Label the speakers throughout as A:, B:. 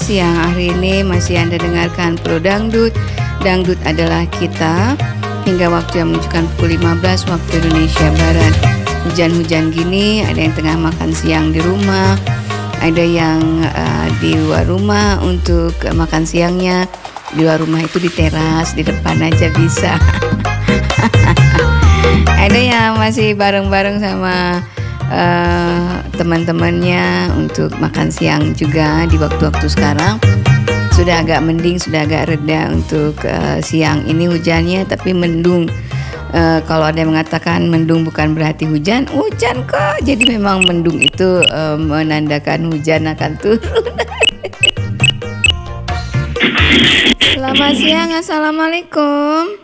A: siang, hari ini masih Anda dengarkan Pro Dangdut. Dangdut adalah kita hingga waktu yang menunjukkan pukul 15 waktu Indonesia Barat. Hujan-hujan gini, ada yang tengah makan siang di rumah, ada yang di luar rumah untuk makan siangnya. Di luar rumah itu di teras, di depan aja bisa. Ada yang masih bareng-bareng sama teman-temannya untuk makan siang juga di waktu-waktu sekarang. Sudah agak mending, sudah agak reda untuk siang ini hujannya, tapi mendung. Kalau ada yang mengatakan mendung bukan berarti hujan, hujan kok. Jadi memang mendung itu menandakan hujan akan turun. Selamat siang, assalamualaikum.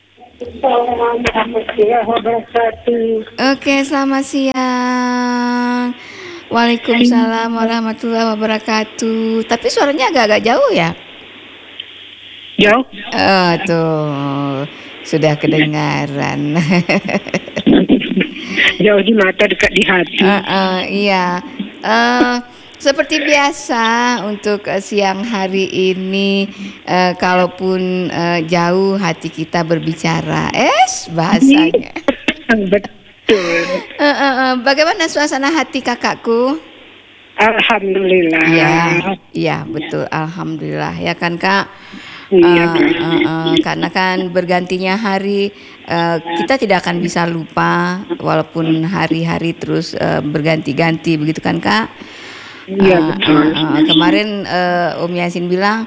A: Oke, selamat siang. Waalaikumsalam warahmatullahi wabarakatuh. Tapi suaranya agak-agak jauh ya?
B: Jauh.
A: Tuh sudah kedengaran.
B: Jauh di mata, dekat di hati.
A: Iya. Seperti biasa untuk siang hari ini, kalaupun jauh hati kita berbicara. Bahasanya.
B: Betul.
A: Bagaimana suasana hati kakakku?
B: Alhamdulillah.
A: Ya, betul. Alhamdulillah. Ya kan Kak?
B: Iya.
A: Karena kan bergantinya hari, kita tidak akan bisa lupa walaupun hari-hari terus berganti-ganti, begitu kan Kak?
B: Iya, betul.
A: Kemarin Om Yasin bilang,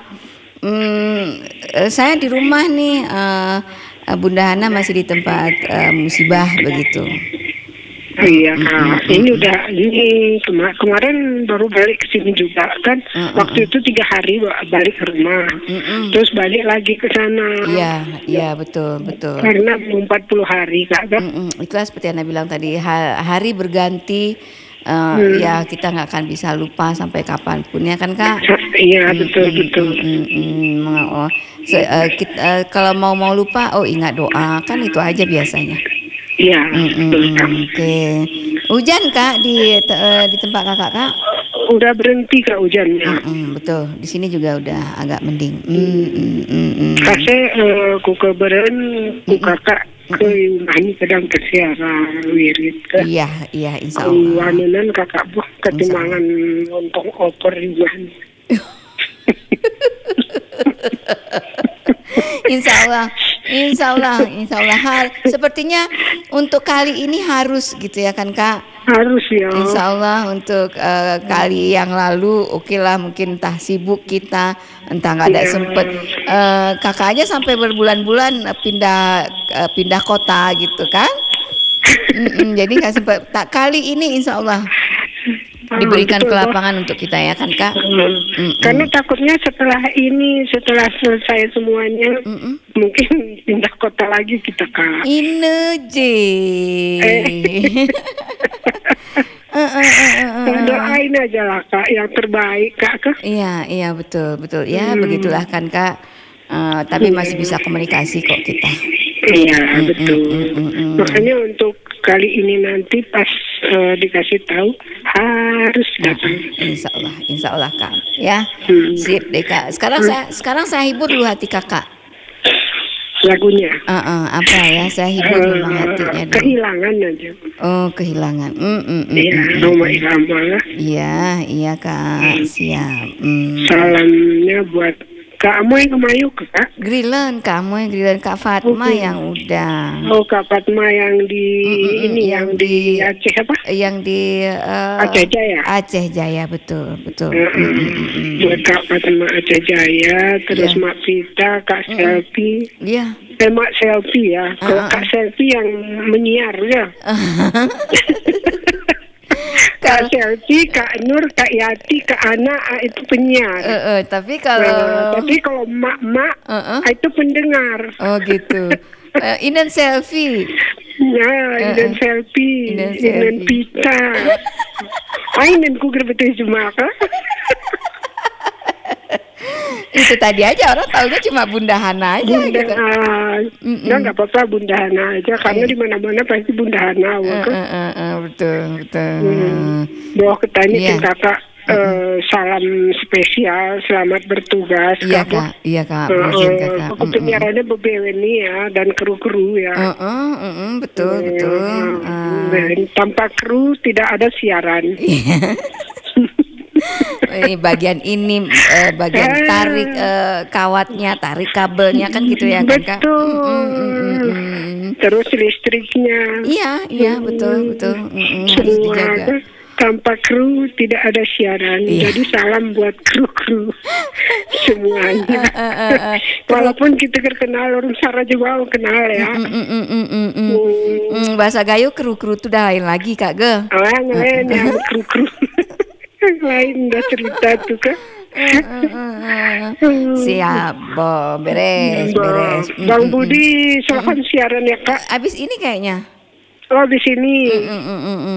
A: saya di rumah nih, Bunda Hana masih di tempat musibah begitu.
B: Iya Kak, ini kemarin baru balik ke sini juga kan. Waktu itu 3 hari balik ke rumah, terus balik lagi ke sana.
A: Iya betul.
B: Karena 40 hari Kak.
A: Itulah seperti Anda bilang tadi, hari berganti. Ya kita nggak akan bisa lupa sampai kapanpun ya kan Kak?
B: Iya betul.
A: Kalau mau lupa, ingat doa, kan itu aja biasanya.
B: Iya.
A: Oke. Hujan Kak di tempat kakak Kak?
B: Udah berhenti Kak hujannya.
A: Betul. Di sini juga udah agak mending.
B: Kasih ku keberen ku kakak ke ini sedang kesiaran wirid.
A: Iya insya Allah.
B: Wanunan kakak buah ketimangan untuk opor juga.
A: Insya Allah. Sepertinya untuk kali ini harus gitu ya kan Kak?
B: Harus ya.
A: Insya Allah untuk kali yang lalu oke lah, mungkin entah sibuk kita, entah nggak ada sempet. Kakak aja sampai berbulan-bulan pindah kota gitu kan? Jadi nggak sempet. Kali ini Insya Allah diberikan kelapangan untuk kita ya kan Kak?
B: Karena takutnya setelah selesai semuanya mungkin pindah kota lagi kita Kak. Doain aja lah Kak yang terbaik Kak.
A: Iya betul ya, begitulah kan Kak. Tapi masih bisa komunikasi kok kita.
B: Iya betul. Makanya untuk kali ini nanti pas dikasih tahu harus datang.
A: Insya Allah Kak. Ya, sip deh Kak. Sekarang saya hibur dulu hati kakak.
B: Lagunya.
A: Apa ya? Saya hibur memang hatinya dulu.
B: Kehilangan aja.
A: Oh, kehilangan.
B: Iya, Roma Irama lah.
A: Iya Kak. Siap.
B: Salamnya buat Kak Amoy Kemayu Kak.
A: Grilen Kak Fatma yang udah.
B: Oh Kak Fatma yang di yang di Aceh apa?
A: Yang di
B: Aceh Jaya.
A: Aceh Jaya betul.
B: Buat Kak Fatma Aceh Jaya, terus Mak Vita, Kak Selfie.
A: Iya.
B: Mak Selfie ya. Kak Selfie yang menyiar ya. Kak Selfie, Kak Nur, Kak Yati, Kak Ana itu penyiar.
A: Tapi kalau
B: mak itu pendengar.
A: Oh gitu. Inan selfie.
B: Ya, Inan selfie, Inan pita. Inan ku gerbetes cuma Kak.
A: Itu tadi aja orang taunya cuma Bunda Hana aja
B: Bunda,
A: gitu.
B: Nggak apa-apa Bunda Hana aja karena di mana-mana pasti Bunda Hana.
A: Betul.
B: Bawa ke tani kakak salam spesial, selamat bertugas.
A: Iya kak, izin kakak.
B: Aku penyiarannya bebeweni ya dan kru-kru ya.
A: Betul.
B: Tanpa kru tidak ada siaran.
A: Ini bagian ini bagian tarik kawatnya, tarik kabelnya kan gitu ya kan kak.
B: Betul. Terus listriknya.
A: Iya betul. Harus dijaga.
B: Tanpa kru tidak ada siaran. Jadi salam buat kru-kru semuanya. Walaupun kita kenal orang Sara juga kenal ya.
A: Bahasa Gayo kru-kru tuh dah lain lagi kak ge.
B: Lain ya kru-kru. Lain dah cerita tuh kak.
A: Siap, beres.
B: Bang Budi silahkan siaran ya kak.
A: Abis ini kayaknya.
B: Oh di sini.